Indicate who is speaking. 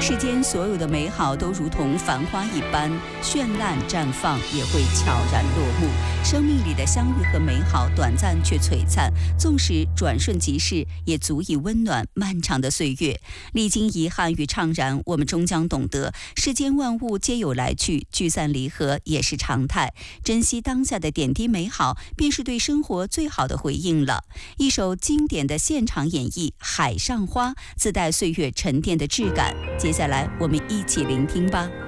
Speaker 1: 世间所有的美好都如同繁花一般绚烂绽放，也会悄然落幕。生命里的相遇和美好，短暂却璀璨，纵使转瞬即逝，也足以温暖漫长的岁月。历经遗憾与怅然，我们终将懂得，世间万物皆有来去，聚散离合也是常态。珍惜当下的点滴美好，便是对生活最好的回应了。一首经典的现场演绎《海上花》，自带岁月沉淀的质感。接下来我们一起聆听吧。